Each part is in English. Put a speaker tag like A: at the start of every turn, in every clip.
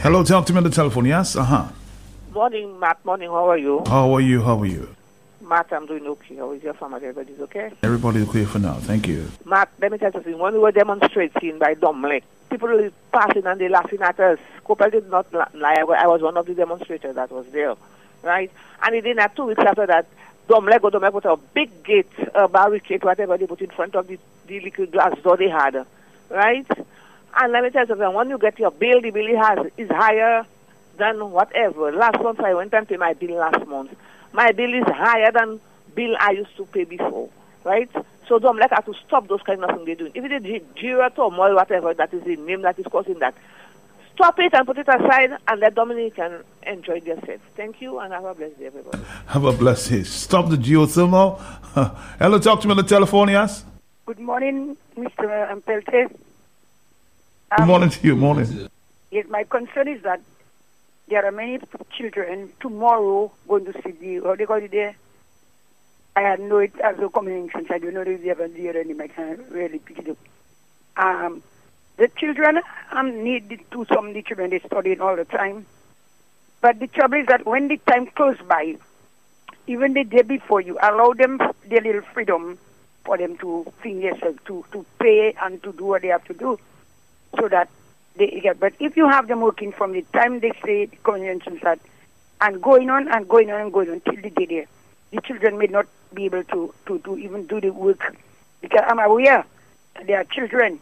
A: Hello, talk to me on the telephone, yes?
B: Morning, Matt. Morning, how are you?
A: How are you?
B: Matt, I'm doing okay. How is your family? Everybody's okay?
A: Everybody's okay for now, thank you.
B: Matt, let me tell you something. When we were demonstrating by Domlek, people were passing and they laughing at us. Copel did not lie. I was one of the demonstrators that was there, right? And within 2 weeks after that, Domlek put a big gate, barricade, whatever they put in front of the little glass door they had, right? And let me tell you something. When you get your bill, the bill is higher than whatever. Last month, I went and paid my bill last month. My bill is higher than bill I used to pay before, right? So Domlek have to stop those kind of things they're doing. If it is Jira, turmoil, whatever, that is the name that is causing that, stop it and put it aside and let Dominican enjoy themselves. Thank you and have a blessed day, everybody.
A: Have a blessed day. Stop the geothermal. Hello, talk to me on the telephone, yes?
C: Good morning, Mr. Peltier.
A: Good morning to you, morning.
C: Yes, my concern is that there are many children tomorrow going to see the, how they call it there? I had know it as a communication, so I don't know if they have a dear and I can really pick it up. The children need to do some, the children, they study all the time. But the trouble is that when the time goes by, even the day before, you allow them their little freedom for them to think themselves, to pay and to do what they have to do. So that they get, but if you have them working from the time they say the convention start and going on till the day there, the children may not be able to even do the work. Because I'm aware there are children.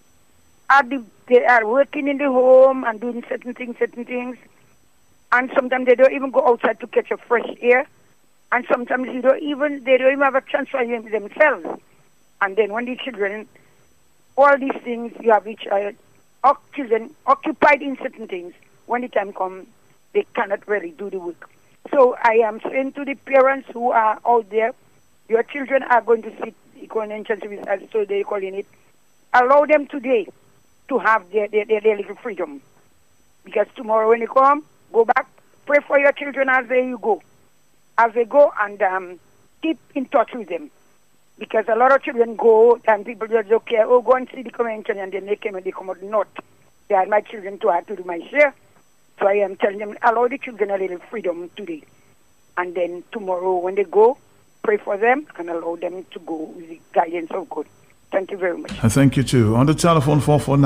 C: They are working in the home and doing certain things, and sometimes they don't even go outside to catch a fresh air, and sometimes they don't even have a chance for themselves. And then when the children, all these things, you have each children occupied in certain things. When the time comes, they cannot really do the work. So I am saying to the parents who are out there, your children are going to sit convention service, as so they're calling it. Allow them today to have their little freedom. Because tomorrow when they come, go back, pray for your children as they go. As they go and keep in touch with them. Because a lot of children go and people just okay, go and see the convention and then they came and they come out not. They are my children to have to do my share. So I am telling them, allow the children a little freedom today. And then tomorrow when they go, pray for them and allow them to go with the guidance of God. Thank you very much.
A: Thank you too. On the telephone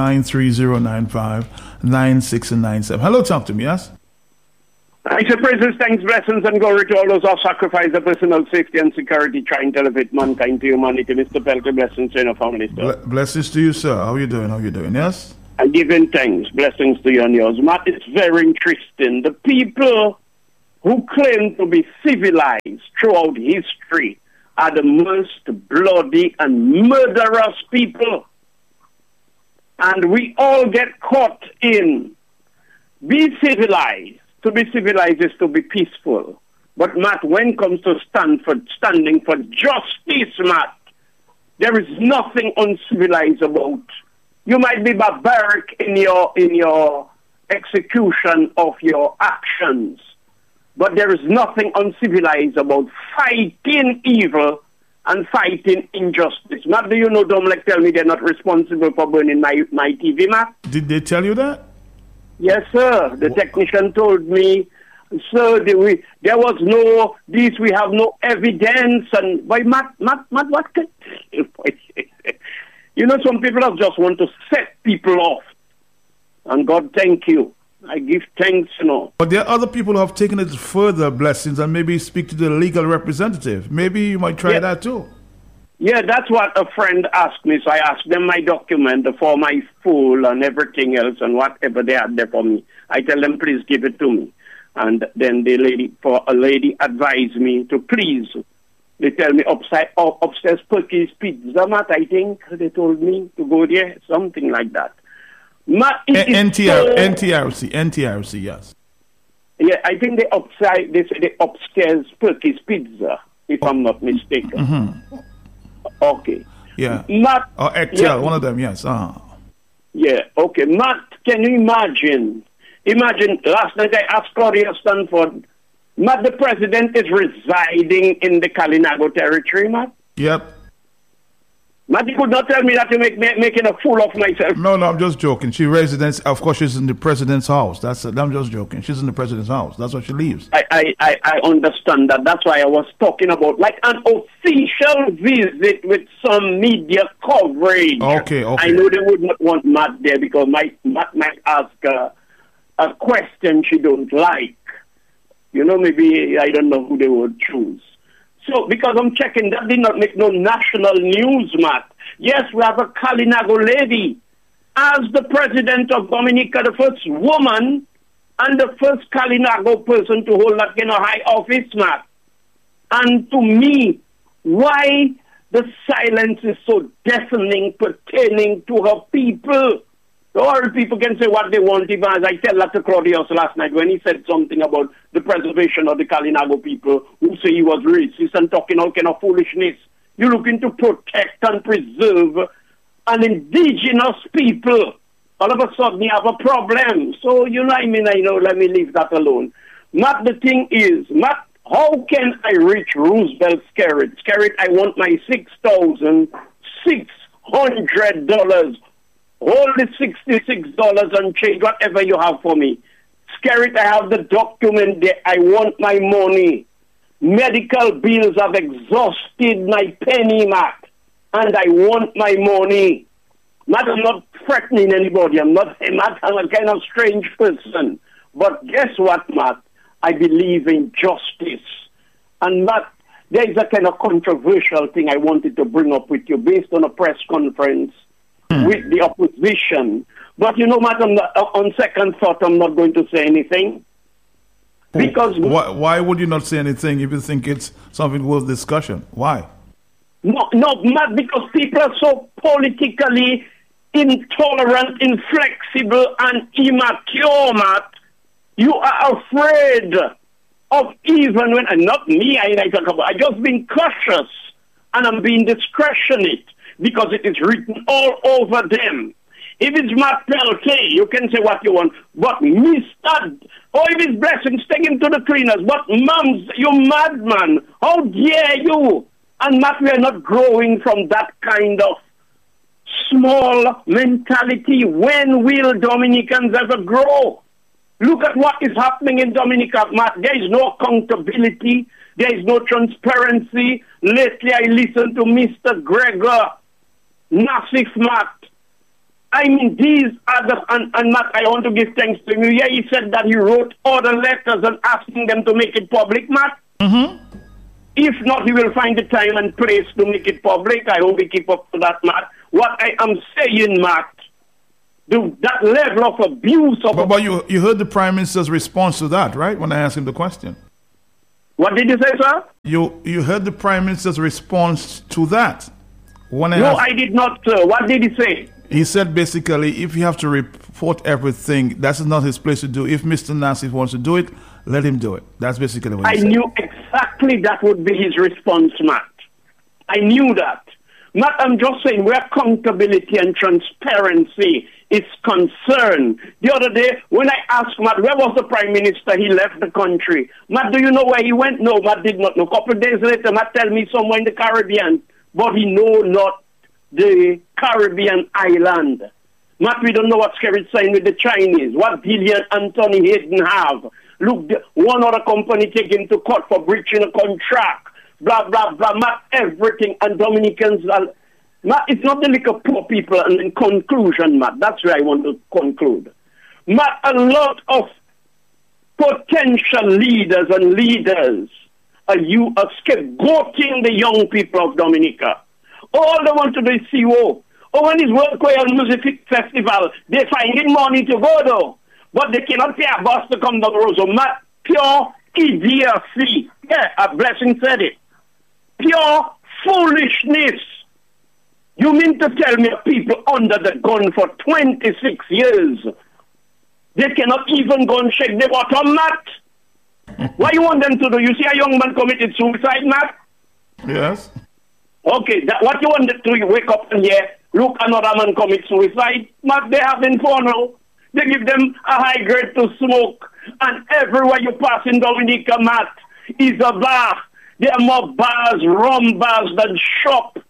A: 449-3095-96 and 97. Hello, talk to me, yes?
D: I say praises, thanks, blessings, and glory to all those who sacrifice the personal safety and security trying to elevate mankind to humanity. Mr. Peltier, blessings to your family, sir.
A: Blessings to you, sir. How are you doing? Yes?
D: I'm giving thanks, blessings to you and yours. Matt, it's very interesting. The people who claim to be civilized throughout history are the most bloody and murderous people. And we all get caught in be civilized. To be civilized is to be peaceful. But Matt, when it comes to standing for justice, Matt, there is nothing uncivilized about. You might be barbaric in your execution of your actions, but there is nothing uncivilized about fighting evil and fighting injustice. Matt, do you know Domlek tell me they're not responsible for burning my TV, Matt?
A: Did they tell you that?
D: Yes, sir. The technician told me, sir, there was no this. We have no evidence. And why, Matt, what can you know? Some people just want to set people off. And God, thank you. I give thanks,
A: But there are other people who have taken it further, blessings, and maybe speak to the legal representative. Maybe you might try that too.
D: Yeah, that's what a friend asked me. So I asked them my document for my full and everything else and whatever they had there for me. I tell them, please give it to me. And then a lady advised me to please. They tell me upstairs Perky's Pizza, Matt, I think. They told me to go there, something like that.
A: NTRC, yes.
D: Yeah, I think they say the upstairs Perky's Pizza, if I'm not mistaken.
A: Mm-hmm.
D: Okay.
A: Yeah.
D: Matt,
A: or Ectel, one of them, yes.
D: Yeah, okay. Matt, can you imagine? Last night I asked Claudia Stanford, Matt, the president is residing in the Kalinago territory, Matt?
A: Yep.
D: Matt, you could not tell me that you're making a fool of myself.
A: No, I'm just joking. She residence, of course, she's in the president's house. I'm just joking. She's in the president's house. That's why she leaves.
D: I understand that. That's why I was talking about like an official visit with some media coverage.
A: Okay.
D: I know they would not want Matt there because Matt might ask a question she don't like. You know, maybe I don't know who they would choose. So, because I'm checking, that did not make no national news, Matt. Yes, we have a Kalinago lady as the president of Dominica, the first woman and the first Kalinago person to hold that kind of high office, Matt. And to me, why the silence is so deafening pertaining to her people? All people can say what they want, even as I tell that to Claudius last night when he said something about the preservation of the Kalinago people who say he was racist and talking all kind of foolishness. You're looking to protect and preserve an indigenous people. All of a sudden you have a problem. So, you know what I mean? Let me leave that alone. Matt, the thing is, Matt, how can I reach Roosevelt Skerrit? Skerrit, I want my $6,600. Hold the $66 and change, whatever you have for me. Skerrit, I have the document there. I want my money. Medical bills have exhausted my penny, Matt. And I want my money. Matt, I'm not threatening anybody. I'm a kind of strange person. But guess what, Matt? I believe in justice. And Matt, there is a kind of controversial thing I wanted to bring up with you based on a press conference with the opposition. But you know, Matt, on second thought, I'm not going to say anything. Because
A: why would you not say anything if you think it's something worth discussion? Why?
D: No, Matt, because people are so politically intolerant, inflexible, and immature, Matt. You are afraid of even when, and not me, I just being cautious and I'm being discretionate because it is written all over them. If it's Matt Pelkey, you can say what you want, but Mr. Or if it's Blessings, take him to the cleaners. But mums, you madman, how dare you? And Matt, we are not growing from that kind of small mentality. When will Dominicans ever grow? Look at what is happening in Dominica, Matt. There is no accountability. There is no transparency. Lately, I listened to Mr. Gregor Nassif, Matt. I mean, these are and Matt, I want to give thanks to you. Yeah, he said that he wrote other letters and asking them to make it public, Matt.
A: Mm-hmm.
D: If not, he will find the time and place to make it public. I hope he keep up to that, Matt. What I am saying, Matt, that level of abuse of...
A: But you heard the Prime Minister's response to that, right, when I asked him the question?
D: What did you say, sir?
A: You heard the Prime Minister's response to that?
D: I did not, sir. What did he say?
A: He said basically, if you have to report everything, that's not his place to do. If Mr. Nassif wants to do it, let him do it. That's basically what he said.
D: I knew exactly that would be his response, Matt. I knew that. Matt, I'm just saying where accountability and transparency is concerned. The other day, when I asked Matt, where was the Prime Minister? He left the country. Matt, do you know where he went? No, Matt did not know. A couple of days later, Matt tell me somewhere in the Caribbean, but he know not the Caribbean island. Matt, we don't know what Skerrit signed with the Chinese. What deal Anthony Hayden have? Look, one other company take him to court for breaching a contract. Blah, blah, blah. Matt, everything. And Dominicans are... Matt, it's not the liquor poor people. And in conclusion, Matt, that's where I want to conclude. Matt, a lot of potential leaders are scapegoating the young people of Dominica. All they want to do is CO. Oh, when it's World Choir Music Festival, they're finding money to go, though. But they cannot pay a bus to come down the road. So, Matt, pure idiocy. Yeah, a Blessing said it. Pure foolishness. You mean to tell me people under the gun for 26 years, they cannot even go and shake the bottom, Matt? What you want them to do? You see a young man committed suicide, Matt?
A: Yes.
D: Okay, what you want them to do? You wake up and hear, look, another man commit suicide. Matt, they having fun now. They give them a high grade to smoke. And everywhere you pass in Dominica, Matt, is a bar. There are more bars, rum bars than shop.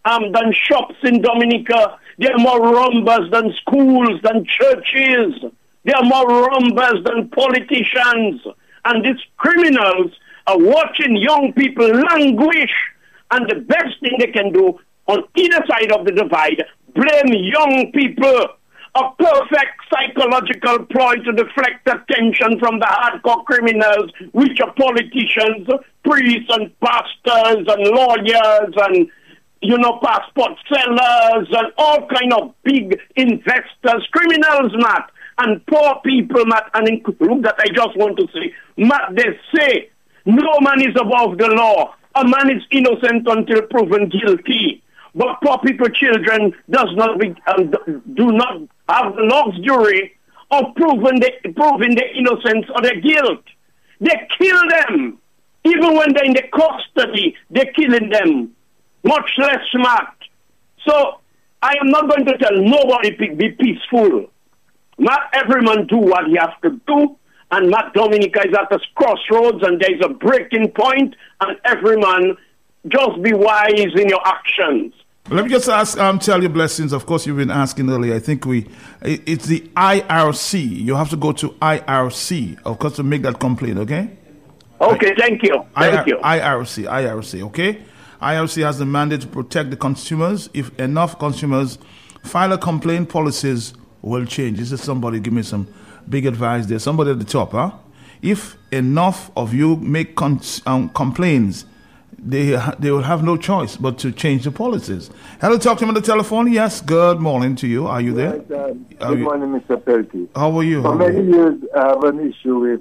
D: than shops in Dominica. There are more rumbas than schools, than churches. There are more rumbas than politicians. And these criminals are watching young people languish. And the best thing they can do on either side of the divide, blame young people. A perfect psychological ploy to deflect attention from the hardcore criminals, which are politicians, priests and pastors and lawyers and, passport sellers and all kind of big investors, criminals, Matt, and poor people, Matt. And look, that I just want to say, Matt, they say no man is above the law. A man is innocent until proven guilty. But poor people, children, do not have the luxury of proving their innocence or their guilt. They kill them. Even when they're in the custody, they're killing them. Much less smart. So I am not going to tell nobody be peaceful. Not every man do what he has to do. And Matt, Dominica is at a crossroads and there's a breaking point. And every man, just be wise in your actions.
A: Let me just ask, tell you blessings. Of course, you've been asking earlier. I think it's the IRC. You have to go to IRC, of course, to make that complaint, okay?
D: Okay, thank you. Thank you.
A: IRC, okay? IRC has the mandate to protect the consumers. If enough consumers file a complaint, policies will change. This is somebody, give me some big advice there. Somebody at the top, huh? If enough of you make complaints, they will have no choice but to change the policies. Hello, talk to me on the telephone. Yes, good morning to you. Are you there?
E: Good morning, Mr. Pelkey.
A: How are you?
E: For many years, I have an issue with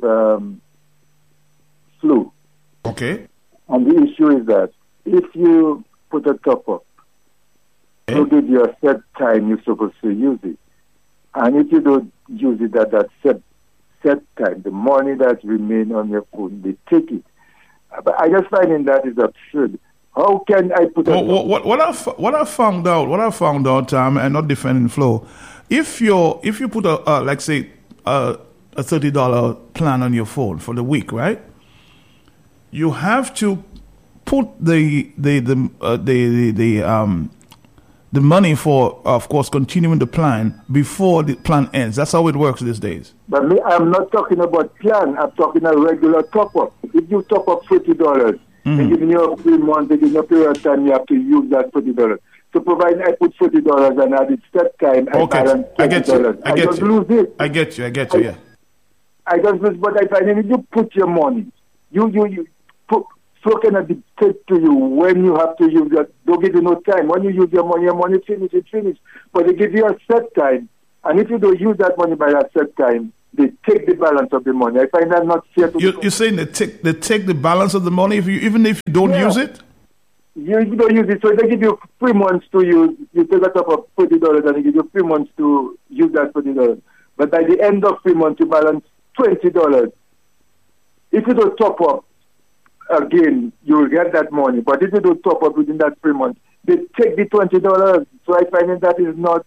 E: flu.
A: Okay.
E: And the issue is that if you put a top up, they'll give you a set time you're supposed to use it. And if you don't use it at that set time, the money that remains on your phone, they take it. But I just finding that is absurd. How can I put
A: what I found out, and not defending Flo, if you put a like say a $30 plan on your phone for the week, right? You have to put the money for, of course, continuing the plan before the plan ends. That's how it works these days.
E: But I'm not talking about plan. I'm talking a regular top-up. If you top up $40, they give you a 3 months, they give you a period of time you have to use that $40. So providing I put $40 and add it step time,
A: okay.
E: I get you. I just lose it.
A: I get you, yeah.
E: I just lose, but I find if you put your money, you put, so can I dictate to you when you have to use that. Don't give you no time. When you use your money finish, it's finished. But they give you a set time. And if you don't use that money by that set time, they take the balance of the money. I find that not fair.
A: You're saying they take the balance of the money even if you don't use it?
E: You don't use it. So they give you 3 months to use. You take a top of $40 and they give you 3 months to use that $40. But by the end of 3 months, you balance $20. If you don't top up, again, you will get that money. But if you don't top up within that 3 months, they take the $20. So I find that is not.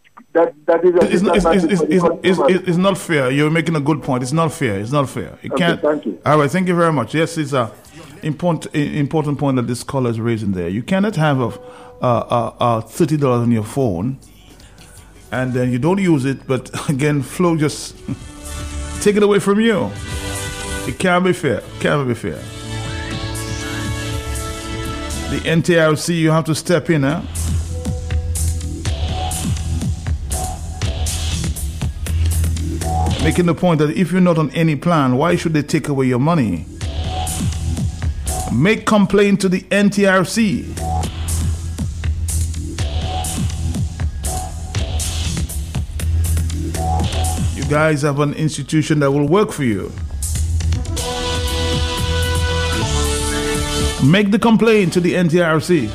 A: It's not fair. You're making a good point. It's not fair. You can't.
E: Thank you.
A: All right. Thank you very much. Yes, it's a important point that this caller is raising there. You cannot have a $30 on your phone and then you don't use it, but again, Flo just take it away from you. It can't be fair. The NTRC, you have to step in, huh? Making the point that if you're not on any plan, why should they take away your money? Make complaint to the NTRC. You guys have an institution that will work for you. Make the complaint to the NTRC.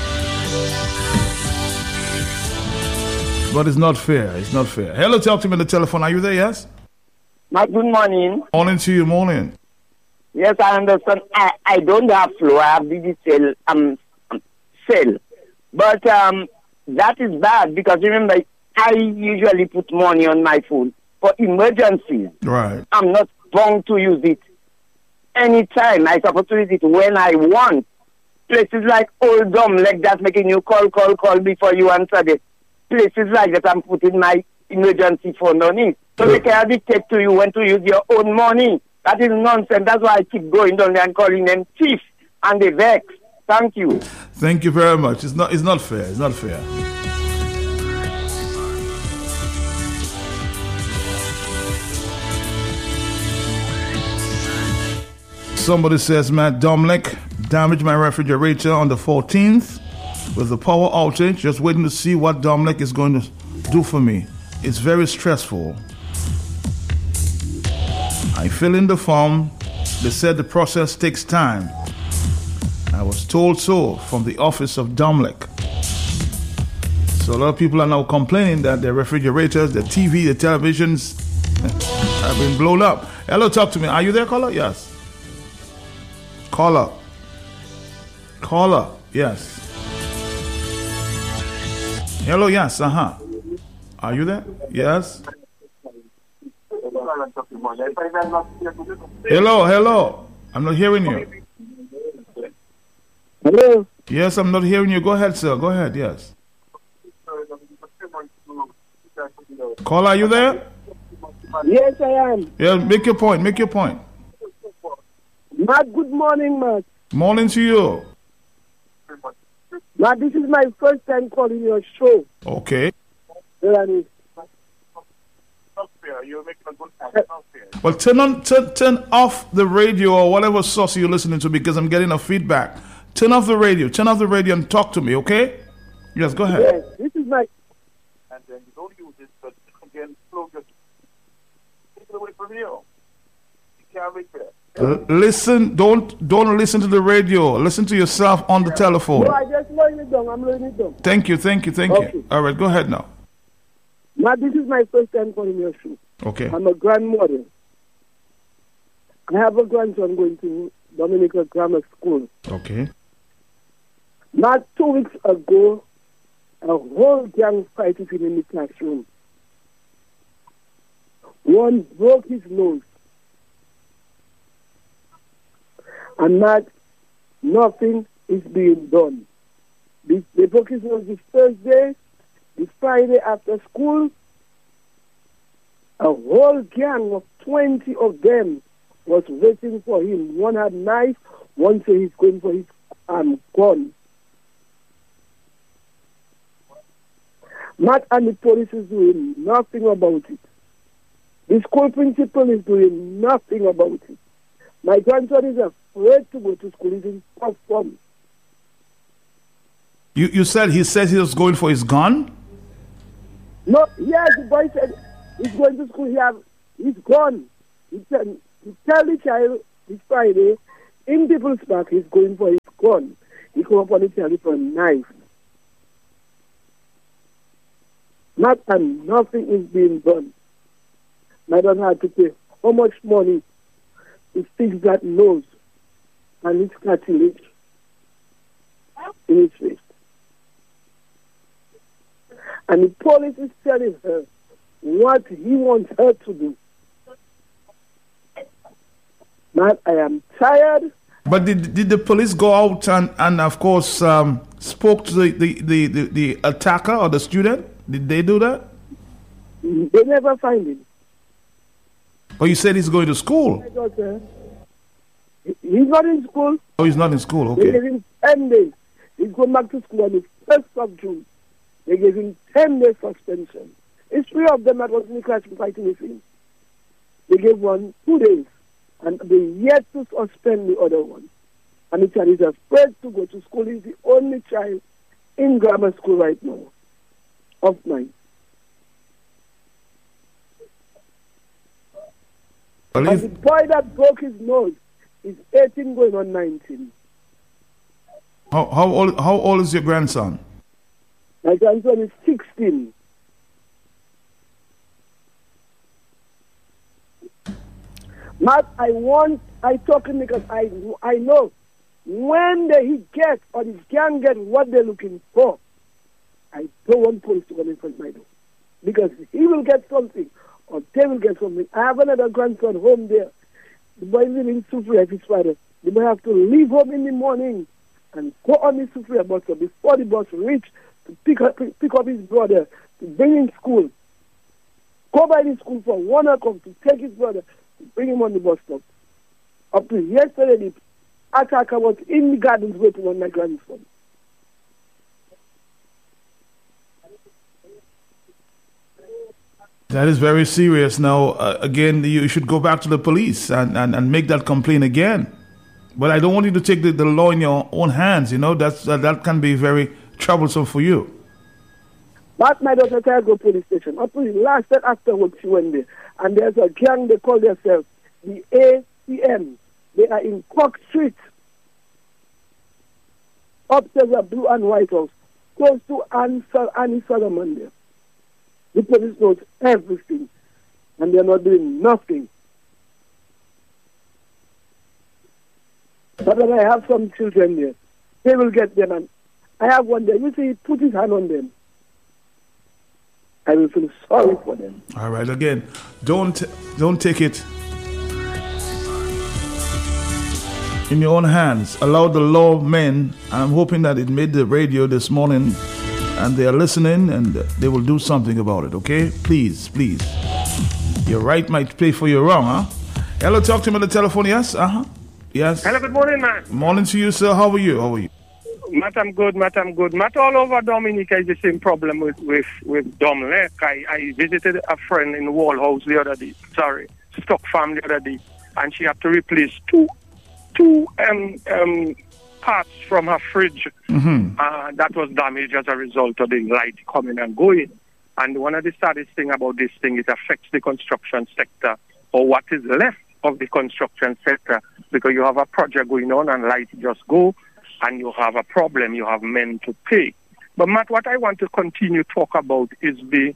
A: But it's not fair. Hello, talk to me on the telephone. Are you there, yes?
F: Good morning.
A: Morning to you, morning.
F: Yes, I understand. I don't have Flo. I have digital cell. But that is bad because remember, I usually put money on my phone for emergencies.
A: Right.
F: I'm not bound to use it anytime. I supposed to use it when I want. Places like Old Domlek that's making you call before you answer it. Places like that I'm putting my emergency fund on it. So they can dictate to you when to use your own money. That is nonsense. That's why I keep going down there and calling them thief and they vex. Thank you.
A: Thank you very much. It's not fair. It's not fair. Somebody says, Matt Domlek damaged my refrigerator on the 14th with the power outage. Just waiting to see what Domlek is going to do for me. It's very stressful. I fill in the form. They said the process takes time. I was told so from the office of Domlek. So a lot of people are now complaining that their refrigerators, their TV, their televisions have been blown up. Hello, talk to me. Are you there, caller? Yes. Caller, yes. Hello, yes, Are you there? Yes. Hello. I'm not hearing you.
F: Hello?
A: Yes, I'm not hearing you. Go ahead, sir. Go ahead, yes. Caller, are you there?
G: Yes, I am.
A: Yeah, make your point.
G: Matt, good morning, Matt.
A: Morning to you.
G: Matt, this is my first time calling your show.
A: Okay.
G: Well,
A: turn off the radio or whatever source you're listening to because I'm getting a feedback. Turn off the radio and talk to me, okay? Yes, go ahead.
G: Yes, this is my...
E: And then you don't use it, but again, slow your... Take it away from you. You can't make that.
A: Listen, don't listen to the radio. Listen to yourself on the telephone.
G: No, I just laying it down. I'm laying it down.
A: Thank you.
G: Okay.
A: All right, go ahead now.
G: Matt, this is my first time calling your show.
A: Okay.
G: I'm a grandmother. I have a grandson going to Dominica Grammar School.
A: Okay.
G: Not 2 weeks ago, a whole gang fight with him in the classroom. One broke his nose. And not nothing is being done. They broke his nose this Thursday, this Friday after school. A whole gang of 20 of them was waiting for him. One had knife, one said he's going for his gun. Matt and the police is doing nothing about it. The school principal is doing nothing about it. My grandson is afraid to go to school. He's in tough form.
A: You said he was going for his gun?
G: No, yes, the boy said he's going to school. He's gone. He tell the child this Friday in People's Park he's going for his gun. He come up on the child for a knife. Nothing is being done. My daughter had to pay how much money to fix that nose and his cartilage in his face. And the police is telling her what he wants her to do. Matt, I am tired.
A: But did the police go out and of course spoke to the attacker or the student? Did they do that?
G: They never find him.
A: But you said he's going to school.
G: My daughter, he's not in school.
A: Oh, he's not in school.
G: They
A: Okay.
G: gave him 10 days. He's going back to school on the 1st of June. They gave him 10 days suspension. It's 3 of them that was in the classroom fighting with him. They gave one 2 days. And they yet to suspend the other one. And the child is afraid to go to school. He's the only child in grammar school right now of mine. And the boy that broke his nose is 18 going on 19.
A: How old is your grandson?
G: My grandson is 16. Matt, I talking because I know when he gets or the gang get what they're looking for, I don't want police to come in front of my door. Because he will get something or they will get something. I have another grandson home there. The boy is living super like his father. The boy have to leave home in the morning and go on the Soufriere bus stop before the bus reach to pick up his brother, to bring him school. Go by the school for 1 o'clock to take his brother, to bring him on the bus stop. Up to yesterday, the attacker was in the gardens waiting on my grandson.
A: That is very serious. Now, again, you should go back to the police and make that complaint again. But I don't want you to take the law in your own hands. You know, that can be very troublesome for you.
G: Last night I was at Tiago police station. Up to the last night after work, she went there. And there's a gang, they call themselves the ACM. They are in Cork Street. Upstairs a blue and white house. Close to Annie Solomon there. The police knows everything. And they're not doing nothing. But when I have some children there, they will get them. And I have one there. You see, he put his hand on them. I will feel sorry for them.
A: All right. Again, don't take it in your own hands. Allow the lawmen. I'm hoping that it made the radio this morning, and they are listening, and they will do something about it. Okay? Please. Your right might pay for your wrong, huh? Hello, talk to me on the telephone. Yes. Yes.
H: Hello. Good morning, man.
A: Morning to you, sir. How are you?
H: Matt, I'm good. Matt, all over Dominica is the same problem with Domlek. I visited a friend in Wall House the other day. Stock Farm the other day, and she had to replace two parts from her fridge that was damaged as a result of the light coming and going. And one of the saddest thing about this thing, it affects the construction sector, or what is left of the construction sector, because you have a project going on and light just go. And you have a problem, you have men to pay. But Matt, what I want to continue to talk about is the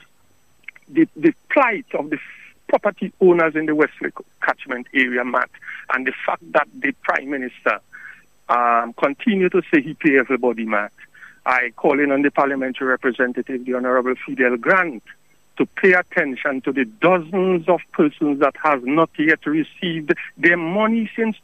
H: plight of the property owners in the Wesley catchment area, Matt, and the fact that the Prime Minister continue to say he pay everybody, Matt. I call in on the parliamentary representative, the Honorable Fidel Grant, to pay attention to the dozens of persons that have not yet received their money since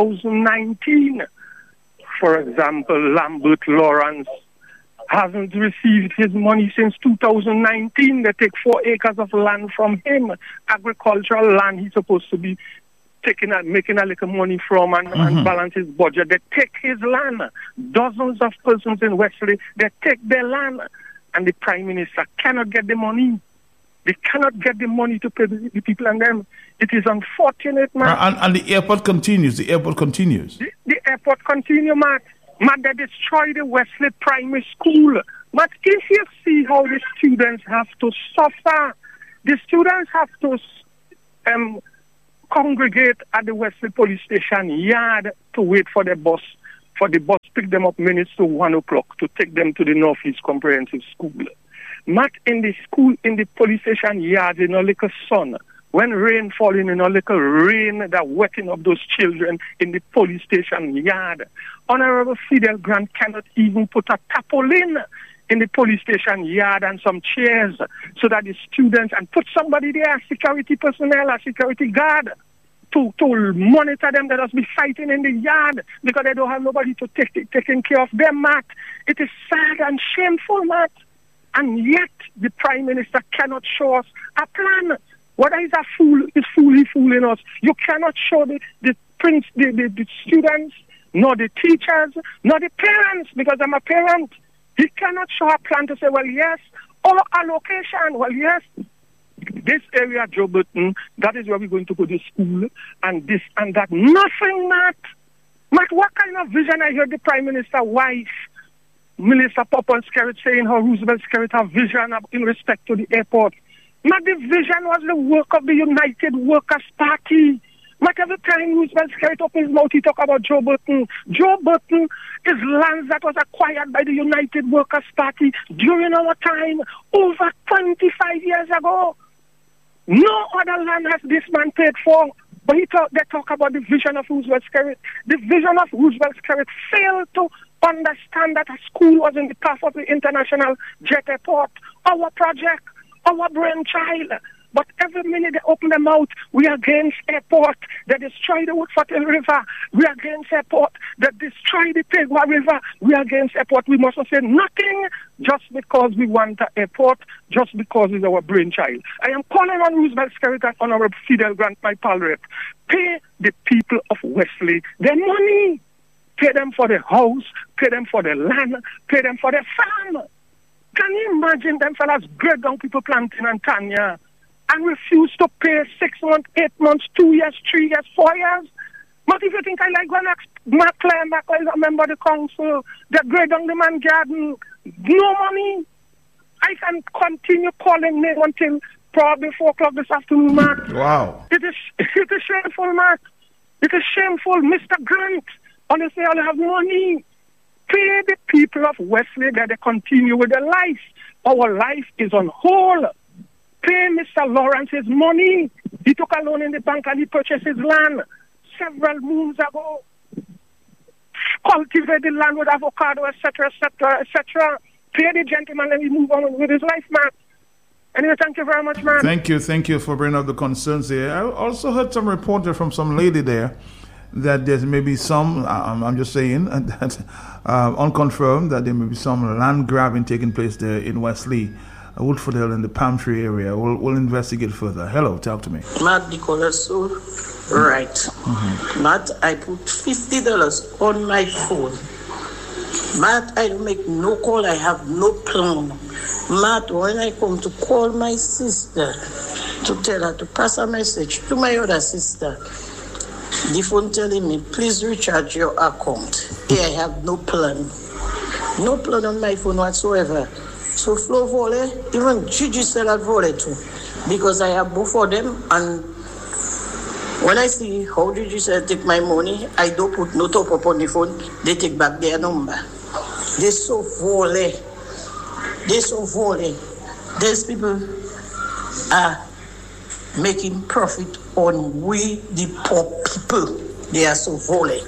H: 2019. For example, Lambert Lawrence hasn't received his money since 2019. They take 4 acres of land from him, agricultural land he's supposed to be making a little money from and balance his budget. They take his land. Dozens of persons in Wesley, they take their land, and the Prime Minister cannot get the money. They cannot get the money to pay the people and them. It is unfortunate, man.
A: And the airport continues. The airport continues,
H: Matt. Matt, they destroy the Wesley Primary School. Matt, if you see how the students have to suffer, the students have to congregate at the Wesley Police Station yard to wait for the bus pick them up minutes to 1 o'clock to take them to the Northeast Comprehensive School. Matt, in the school, in the police station yard, in a little sun, when rain falling, in a little rain that wetting up those children in the police station yard. Honorable Fidel Grant cannot even put a tarpaulin in the police station yard and some chairs so that the students, and put somebody there, security personnel, a security guard, to monitor them. That must be fighting in the yard because they don't have nobody to taking care of them, Matt. It is sad and shameful, Matt. And yet, the Prime Minister cannot show us a plan. Whether he's a fool, is fooling us. You cannot show the students, nor the teachers, nor the parents, because I'm a parent. He cannot show a plan to say, well, yes, or allocation. Well, yes, this area, Joe Burton, that is where we're going to go to school, and this and that. Nothing, Matt. Matt, what kind of vision? I heard the Prime Minister's wife, Melissa Poppon-Skerrit, saying how Roosevelt Skerrit have vision in respect to the airport. Matt, the vision was the work of the United Workers' Party. Matt, every time Roosevelt Skerrit opened his mouth, he talk about Joe Burton. Joe Burton is lands that was acquired by the United Workers' Party during our time, over 25 years ago. No other land has this man paid for. But they talk about the vision of Roosevelt Skerrit. The vision of Roosevelt Skerrit failed to understand that a school was in the path of the International Jet Airport. Our project, our brainchild. But every minute they open their mouth, we are against airport. They destroy the Woodford River. We are against airport. They destroy the Tegwa River. We are against airport. We must say nothing just because we want the airport, just because it's our brainchild. I am calling on Roosevelt Skerrit and Honorable Fidel Grant, my pal rep. Pay the people of Wesley their money. Pay them for the house, pay them for the land, pay them for the farm. Can you imagine them fellas grade down people planting and Tanya and refuse to pay 6 months, 8 months, 2 years, 3 years, 4 years? But if you think I like going to Mark is a member of the council, they grade down the man garden, no money. I can continue calling name until probably 4 o'clock this afternoon, Mark.
A: Wow.
H: It is shameful, Mark. It is shameful, Mr. Grant. Honestly, all have money. Pay the people of Wesley that they continue with their life. Our life is on hold. Pay Mr. Lawrence his money. He took a loan in the bank and he purchased his land several moons ago. Cultivate the land with avocado, etc., etc., etc. Pay the gentleman and he move on with his life, man. Anyway, thank you very much, man.
A: Thank you for bringing up the concerns here. I also heard some reporter from some lady there that there's maybe some, I'm just saying, that unconfirmed, that there may be some land grabbing taking place there in Wesley, Woodford Hill, in the Palm Tree area. We'll investigate further. Hello, talk to me.
I: Matt, the color so right. Matt, I put $50 on my phone. Matt, I don't make no call. I have no plan. Matt, when I come to call my sister to tell her to pass a message to my other sister, the phone telling me, please recharge your account. Hey, I have no plan. No plan on my phone whatsoever. So Flo Volley, even Gigi sell at Volley too. Because I have both of them, and when I see how Gigi sell take my money, I don't put no top up on the phone, they take back their number. They so Volley. These people are making profit on we, the poor people. They are so volley.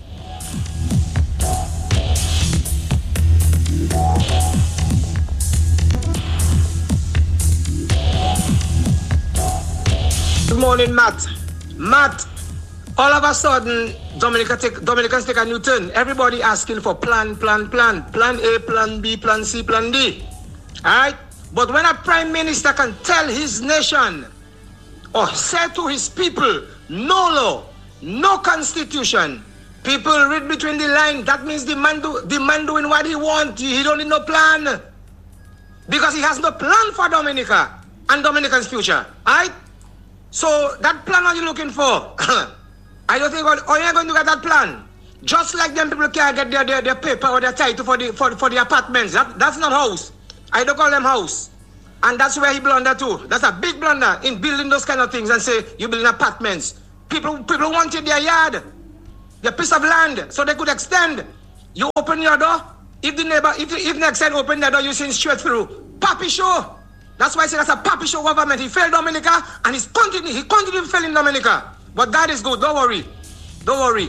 J: Good morning, Matt. Matt, all of a sudden, Dominica's take a new turn. Everybody asking for plan. Plan A, plan B, plan C, plan D. Alright? But when a prime minister can tell his nation or say to his people, no law, no constitution, people read between the lines, that means the man doing what he wants. He don't need no plan. Because he has no plan for Dominica and Dominican's future. Alright? So that plan are you looking for? I don't think you're going to get that plan. Just like them people can't get their paper or their title for the apartments. That's not house. I don't call them house. And that's where he blundered too. That's a big blunder in building those kind of things and say you're building apartments. People wanted their yard, their piece of land, so they could extend. You open your door. If the neighbor, if next time open the door, you see straight through. Papi show. That's why I say that's a papi show government. He failed Dominica and he continued failing Dominica. But God is good. Don't worry. Don't worry.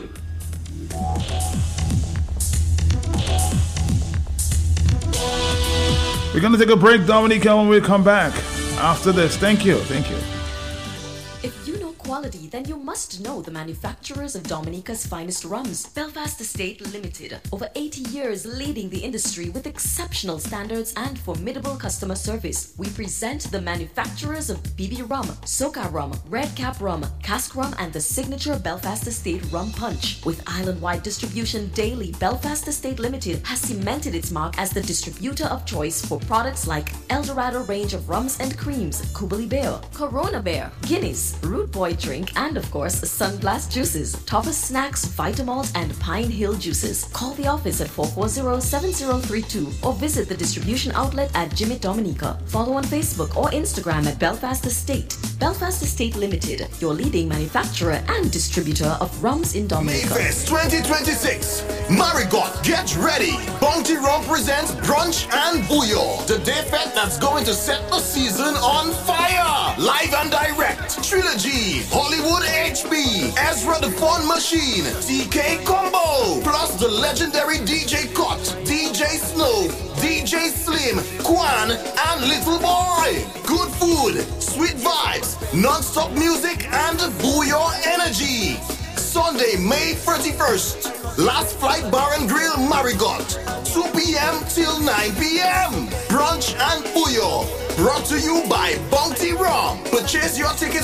A: We're going to take a break, Dominica, when we come back after this. Thank you.
K: If you know quality, then you must know the manufacturers of Dominica's finest rums. Belfast Estate Limited, over 80 years leading the industry with exceptional standards and formidable customer service. We present the manufacturers of BB Rum, Soca Rum, Red Cap Rum, Cask Rum, and the signature Belfast Estate Rum Punch. With island-wide distribution daily, Belfast Estate Limited has cemented its mark as the distributor of choice for products like Eldorado range of rums and creams, Kubali Bear, Corona Bear, Guinness, Root Boy drink, and of course, Sunblast juices, Toppers snacks, Vitamalt, and Pine Hill juices. Call the office at 440-7032 or visit the distribution outlet at Jimmy Dominica. Follow on Facebook or Instagram at Belfast Estate. Belfast Estate Limited, your leading manufacturer and distributor of rums in Dominica.
L: Mayfest 2026. Marigot, get ready. Bounty Rum presents Brunch and Bouillon, the day fete that's going to set the season on fire. Live and direct. Trilogy, Hollywood HB, Ezra the Fun Machine, TK Combo, plus the legendary DJ Cut, DJ Snow, DJ DJ Slim, Kwan, and Little Boy. Good food, sweet vibes, non-stop music, and booyah energy. Sunday, May 31st. Last Flight Bar and Grill, Marigot. 2 p.m. till 9 p.m. Brunch and booyah. Brought to you by Bounty Rum. Purchase your tickets